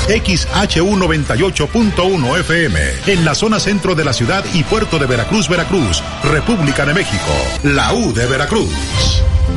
XHU 98.1 FM, en la zona centro de la ciudad y puerto de Veracruz, Veracruz, República de México. La U de Veracruz.